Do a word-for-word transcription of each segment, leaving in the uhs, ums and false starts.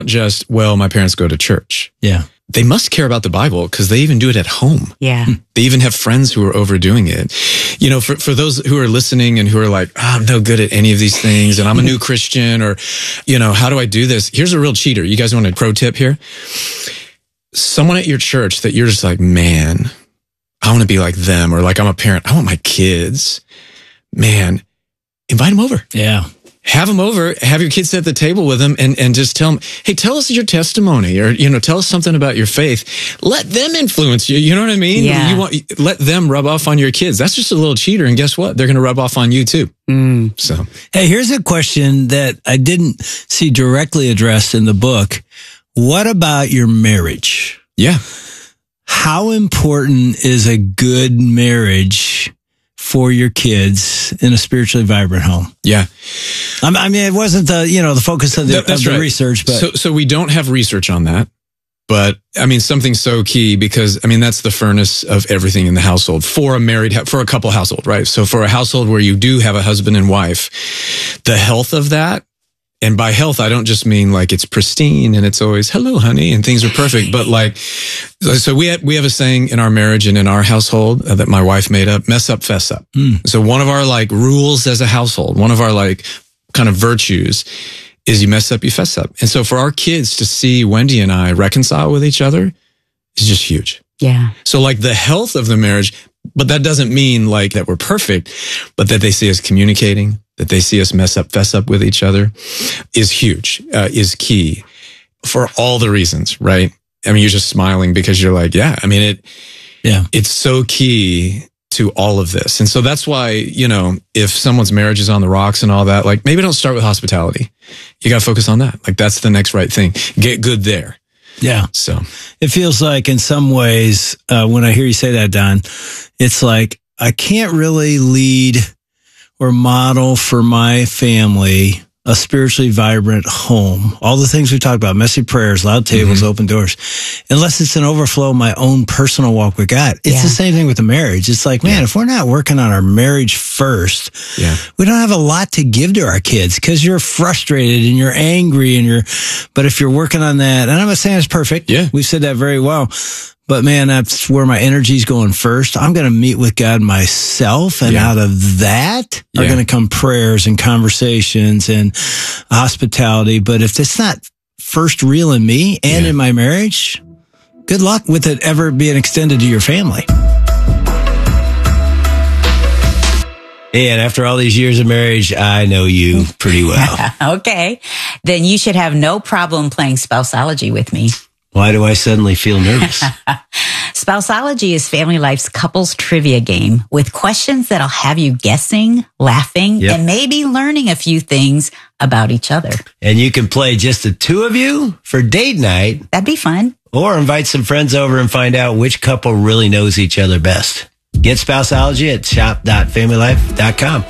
just, well, my parents go to church. Yeah. They must care about the Bible because they even do it at home. Yeah. They even have friends who are overdoing it. You know, for, for those who are listening and who are like, oh, I'm no good at any of these things and I'm a new Christian, or, you know, how do I do this? Here's a real cheater. You guys want a pro tip here? Someone at your church that you're just like, man, I want to be like them, or like I'm a parent, I want my kids. Man, invite them over. Yeah. Have them over, have your kids sit at the table with them and, and just tell them, hey, tell us your testimony, or, you know, tell us something about your faith. Let them influence you. You know what I mean? Yeah. You want, let them rub off on your kids. That's just a little cheater. And guess what? They're going to rub off on you too. Mm. So, hey, here's a question that I didn't see directly addressed in the book. What about your marriage? Yeah. How important is a good marriage for your kids in a spiritually vibrant home? Yeah. I mean, it wasn't the, you know, the focus of the, That, that's of the right. research, but so, so we don't have research on that, but I mean, something so key, because I mean, that's the furnace of everything in the household for a married, for a couple household, right? So for a household where you do have a husband and wife, the health of that, and by health, I don't just mean like it's pristine and it's always, hello, honey, and things are perfect. But like, so we have, we have a saying in our marriage and in our household that my wife made up, mess up, fess up. Mm. So one of our like rules as a household, one of our like kind of virtues is you mess up, you fess up. And so for our kids to see Wendy and I reconcile with each other is just huge. Yeah. So like the health of the marriage, but that doesn't mean like that we're perfect, but that they see us communicating, that they see us mess up, fess up with each other is huge, uh, is key for all the reasons, right? I mean, you're just smiling because you're like, yeah, I mean, it, yeah, it's so key to all of this. And so that's why, you know, if someone's marriage is on the rocks and all that, like maybe don't start with hospitality. You got to focus on that. Like that's the next right thing. Get good there. Yeah. So it feels like in some ways, uh, when I hear you say that, Don, it's like I can't really lead or model for my family a spiritually vibrant home. All the things we talked about, messy prayers, loud tables, mm-hmm. open doors, unless it's an overflow of my own personal walk with God. It's yeah. the same thing with the marriage. It's like, man, yeah. if we're not working on our marriage first, yeah. we don't have a lot to give to our kids because you're frustrated and you're angry and you're, but if you're working on that, and I'm not saying it's perfect. Yeah. We've said that very well. But man, that's where my energy's going first. I'm going to meet with God myself. And yeah. out of that yeah. are going to come prayers and conversations and hospitality. But if it's not first real in me and yeah. in my marriage, good luck with it ever being extended to your family. And after all these years of marriage, I know you pretty well. Okay. Then you should have no problem playing Spouseology with me. Why do I suddenly feel nervous? Spouseology is Family Life's couples trivia game with questions that'll have you guessing, laughing, yep. and maybe learning a few things about each other. And you can play just the two of you for date night. That'd be fun. Or invite some friends over and find out which couple really knows each other best. Get Spouseology at shop dot family life dot com.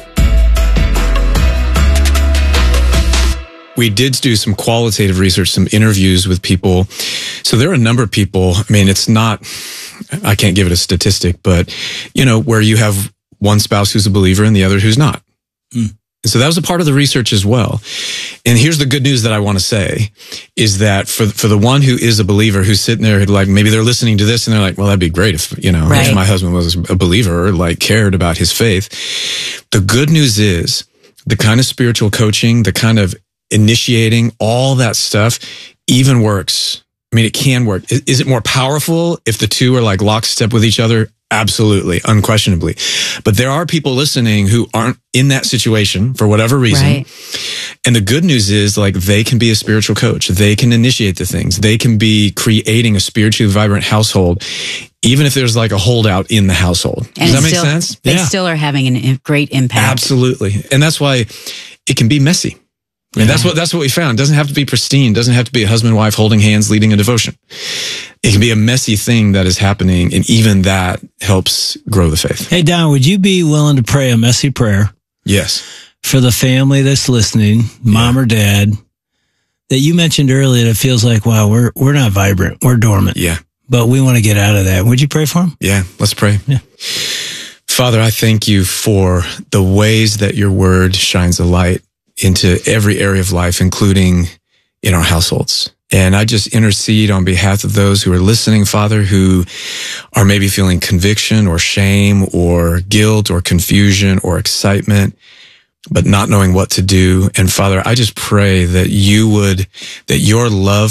We did do some qualitative research, some interviews with people. So there are a number of people. I mean, it's not, I can't give it a statistic, but, you know, where you have one spouse who's a believer and the other who's not. Mm. And so that was a part of the research as well. And here's the good news that I want to say is that for for the one who is a believer, who's sitting there, like maybe they're listening to this and they're like, well, that'd be great if, you know, right. if my husband was a believer or like cared about his faith. The good news is the kind of spiritual coaching, the kind of initiating, all that stuff even works. I mean, it can work. Is, is it more powerful if the two are like lockstep with each other? Absolutely, unquestionably. But there are people listening who aren't in that situation for whatever reason. Right. And the good news is like they can be a spiritual coach. They can initiate the things. They can be creating a spiritually vibrant household, even if there's like a holdout in the household. And Does that make still, sense? They Yeah. still are having a great impact. Absolutely. And that's why it can be messy. And Yeah. that's what that's what we found. It doesn't have to be pristine. It doesn't have to be a husband and wife holding hands leading a devotion. It can be a messy thing that is happening, and even that helps grow the faith. Hey, Don, would you be willing to pray a messy prayer Yes. for the family that's listening, mom Yeah. or dad, that you mentioned earlier that feels like, wow, we're we're not vibrant, we're dormant, Yeah. but we want to get out of that. Would you pray for them? Yeah. Let's pray. Yeah. Father, I thank you for the ways that your word shines a light into every area of life, including in our households. And I just intercede on behalf of those who are listening, Father, who are maybe feeling conviction or shame or guilt or confusion or excitement, but not knowing what to do. And Father, I just pray that you would, that your love